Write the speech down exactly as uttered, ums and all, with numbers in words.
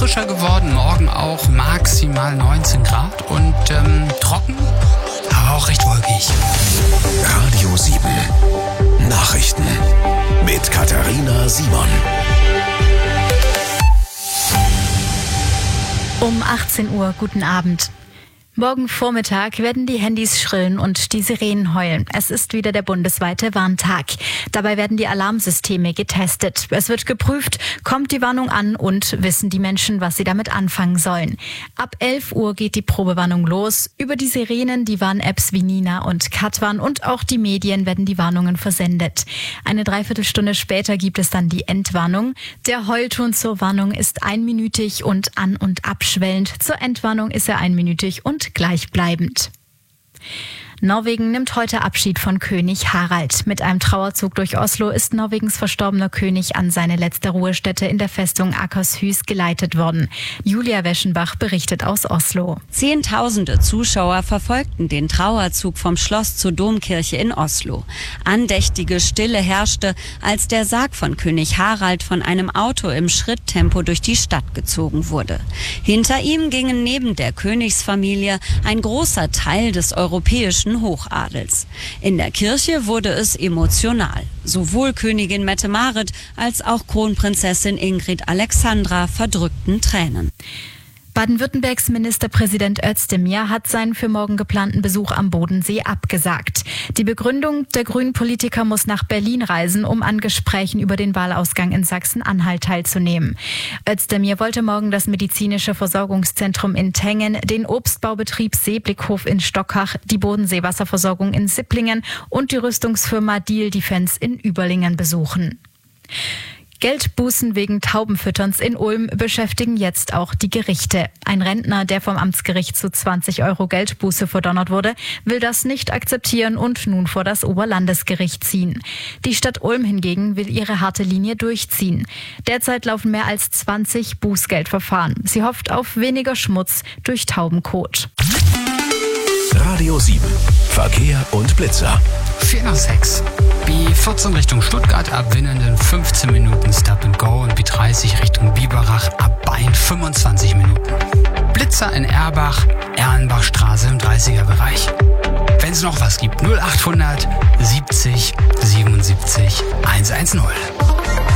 frischer geworden, morgen auch maximal neunzehn Grad und ähm, trocken, aber auch recht wolkig. Radio sieben Nachrichten mit Katharina Simon. Um achtzehn Uhr, guten Abend. Morgen Vormittag werden die Handys schrillen und die Sirenen heulen. Es ist wieder der bundesweite Warntag. Dabei werden die Alarmsysteme getestet. Es wird geprüft, kommt die Warnung an und wissen die Menschen, was sie damit anfangen sollen. Ab elf Uhr geht die Probewarnung los. Über die Sirenen, die Warn-Apps wie Nina und Katwan und auch die Medien werden die Warnungen versendet. Eine Dreiviertelstunde später gibt es dann die Endwarnung. Der Heulton zur Warnung ist einminütig und an- und abschwellend. Zur Endwarnung ist er einminütig und gleichbleibend. Norwegen nimmt heute Abschied von König Harald. Mit einem Trauerzug durch Oslo ist Norwegens verstorbener König an seine letzte Ruhestätte in der Festung Akershus geleitet worden. Julia Weschenbach berichtet aus Oslo. Zehntausende Zuschauer verfolgten den Trauerzug vom Schloss zur Domkirche in Oslo. Andächtige Stille herrschte, als der Sarg von König Harald von einem Auto im Schritttempo durch die Stadt gezogen wurde. Hinter ihm gingen neben der Königsfamilie ein großer Teil des europäischen Hochadels. In der Kirche wurde es emotional. Sowohl Königin Mette-Marit als auch Kronprinzessin Ingrid Alexandra verdrückten Tränen. Baden-Württembergs Ministerpräsident Özdemir hat seinen für morgen geplanten Besuch am Bodensee abgesagt. Die Begründung, der Grünen-Politiker muss nach Berlin reisen, um an Gesprächen über den Wahlausgang in Sachsen-Anhalt teilzunehmen. Özdemir wollte morgen das medizinische Versorgungszentrum in Tengen, den Obstbaubetrieb Seeblickhof in Stockach, die Bodenseewasserversorgung in Sipplingen und die Rüstungsfirma Diehl Defense in Überlingen besuchen. Geldbußen wegen Taubenfütterns in Ulm beschäftigen jetzt auch die Gerichte. Ein Rentner, der vom Amtsgericht zu zwanzig Euro Geldbuße verdonnert wurde, will das nicht akzeptieren und nun vor das Oberlandesgericht ziehen. Die Stadt Ulm hingegen will ihre harte Linie durchziehen. Derzeit laufen mehr als zwanzig Bußgeldverfahren. Sie hofft auf weniger Schmutz durch Taubenkot. Radio sieben Verkehr und Blitzer. vier nach sechs. B vierzehn Richtung Stuttgart ab Winnenden fünfzehn Minuten Stop and Go und B dreißig Richtung Biberach ab Bain fünfundzwanzig Minuten. Blitzer in Erbach, Erlenbachstraße im dreißiger Bereich. Wenn es noch was gibt, null achthundert siebzig siebenundsiebzig hundertzehn.